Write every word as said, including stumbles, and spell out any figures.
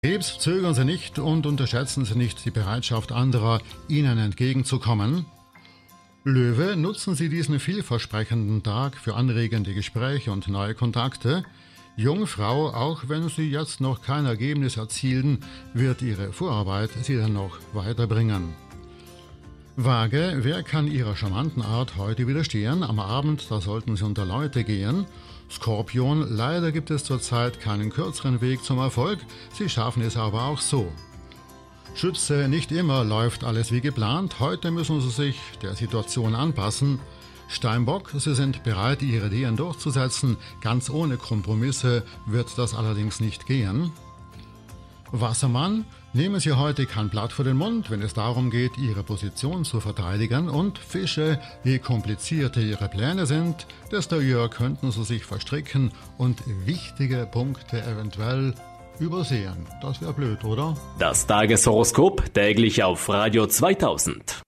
Krebs, zögern Sie nicht und unterschätzen Sie nicht die Bereitschaft anderer, Ihnen entgegenzukommen. Löwe, nutzen Sie diesen vielversprechenden Tag für anregende Gespräche und neue Kontakte. Jungfrau, auch wenn Sie jetzt noch kein Ergebnis erzielen, wird Ihre Vorarbeit Sie dann noch weiterbringen. Waage, wer kann Ihrer charmanten Art heute widerstehen? Am Abend, da sollten Sie unter Leute gehen. Skorpion, leider gibt es zurzeit keinen kürzeren Weg zum Erfolg, Sie schaffen es aber auch so. Schütze, nicht immer läuft alles wie geplant, heute müssen Sie sich der Situation anpassen. Steinbock, Sie sind bereit, Ihre Ideen durchzusetzen, ganz ohne Kompromisse wird das allerdings nicht gehen. Wassermann, nehmen Sie heute kein Blatt vor den Mund, wenn es darum geht, Ihre Position zu verteidigen. Und Fische, je komplizierter Ihre Pläne sind, desto eher könnten Sie sich verstricken und wichtige Punkte eventuell übersehen. Das wäre blöd, oder? Das Tageshoroskop täglich auf Radio zweitausend.